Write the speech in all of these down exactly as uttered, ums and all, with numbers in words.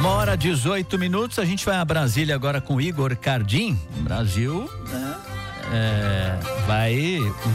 Uma hora dezoito minutos, a gente vai a Brasília agora com o Igor Cardim. O Brasil, né, é, vai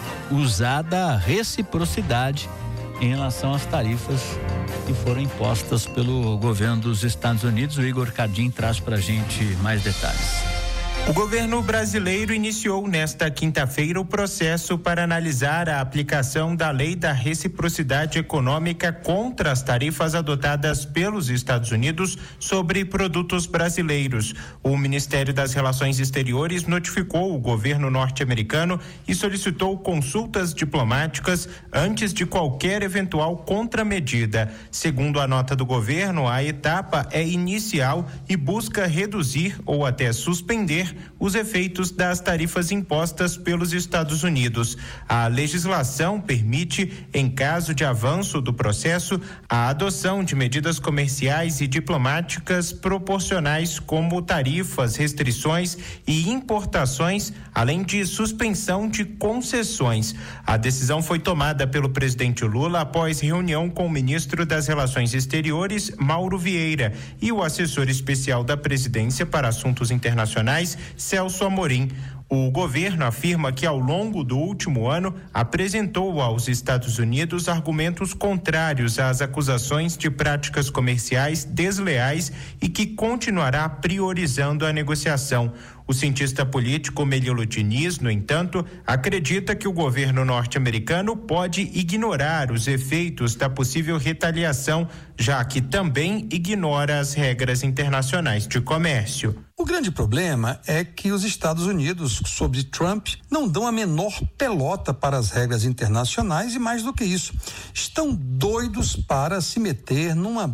usar da reciprocidade em relação às tarifas que foram impostas pelo governo dos Estados Unidos. O Igor Cardim traz pra gente mais detalhes. O governo brasileiro iniciou nesta quinta-feira o processo para analisar a aplicação da lei da reciprocidade econômica contra as tarifas adotadas pelos Estados Unidos sobre produtos brasileiros. O Ministério das Relações Exteriores notificou o governo norte-americano e solicitou consultas diplomáticas antes de qualquer eventual contramedida. Segundo a nota do governo, a etapa é inicial e busca reduzir ou até suspender os efeitos das tarifas impostas pelos Estados Unidos. A legislação permite, em caso de avanço do processo, a adoção de medidas comerciais e diplomáticas proporcionais, como tarifas, restrições e importações, além de suspensão de concessões. A decisão foi tomada pelo presidente Lula após reunião com o ministro das Relações Exteriores, Mauro Vieira, e o assessor especial da presidência para assuntos internacionais, Celso Amorim. O governo afirma que ao longo do último ano apresentou aos Estados Unidos argumentos contrários às acusações de práticas comerciais desleais e que continuará priorizando a negociação. O cientista político Melilo Diniz, no entanto, acredita que o governo norte-americano pode ignorar os efeitos da possível retaliação, já que também ignora as regras internacionais de comércio. O grande problema é que os Estados Unidos, sob Trump, não dão a menor pelota para as regras internacionais e, mais do que isso, estão doidos para se meter numa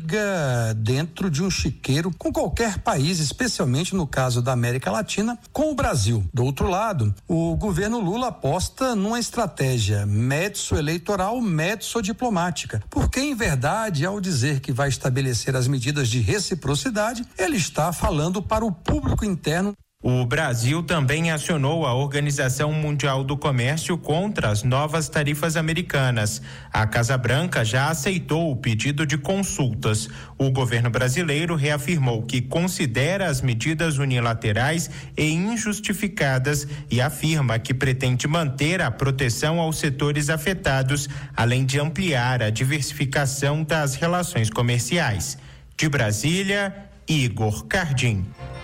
briga dentro de um chiqueiro com qualquer país, especialmente no caso da América Latina, com o Brasil. Do outro lado, o governo Lula aposta numa estratégia médico-eleitoral, médico-diplomática, porque, em verdade, ao dizer que vai estabelecer as medidas de reciprocidade, ele está falando para o público interno. O Brasil também acionou a Organização Mundial do Comércio contra as novas tarifas americanas. A Casa Branca já aceitou o pedido de consultas. O governo brasileiro reafirmou que considera as medidas unilaterais e injustificadas e afirma que pretende manter a proteção aos setores afetados, além de ampliar a diversificação das relações comerciais. De Brasília, Igor Cardim.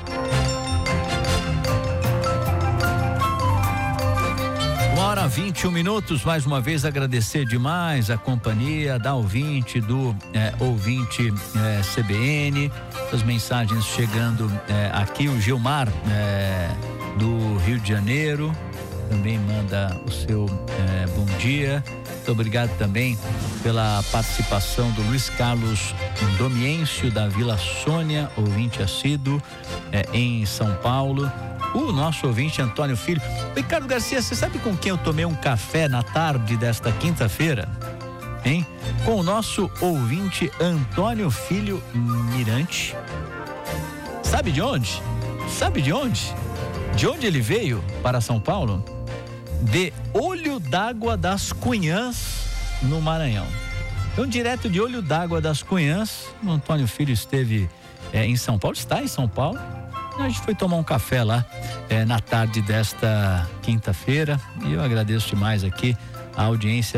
Uma hora vinte e um minutos, mais uma vez agradecer demais a companhia da ouvinte, do é, ouvinte é, C B N, as mensagens chegando é, aqui, o Gilmar é, do Rio de Janeiro também manda o seu é, bom dia. Muito obrigado também pela participação do Luiz Carlos Domiêncio da Vila Sônia, ouvinte assíduo é, em São Paulo. O nosso ouvinte Antônio Filho. Ricardo Garcia, você sabe com quem eu tomei um café na tarde desta quinta-feira? Hein? Com o nosso ouvinte Antônio Filho Mirante. Sabe de onde? Sabe de onde? De onde ele veio para São Paulo? De Olho d'Água das Cunhãs, no Maranhão. Então, direto de Olho d'Água das Cunhãs, o Antônio Filho esteve é, em São Paulo, está em São Paulo. A gente foi tomar um café lá é, na tarde desta quinta-feira e eu agradeço demais aqui a audiência